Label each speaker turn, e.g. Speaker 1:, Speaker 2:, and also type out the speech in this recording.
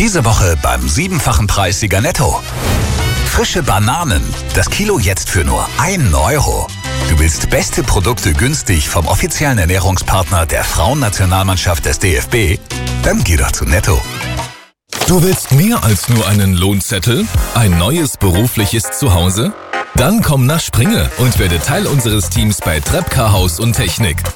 Speaker 1: Diese Woche beim 7-fachen Preissieger Netto. Frische Bananen, das Kilo jetzt für nur 1 Euro. Du willst beste Produkte günstig vom offiziellen Ernährungspartner der Frauennationalmannschaft des DFB? Dann geh doch zu Netto.
Speaker 2: Du willst mehr als nur einen Lohnzettel? Ein neues berufliches Zuhause? Dann komm nach Springe und werde Teil unseres Teams bei Trepka Haus und Technik.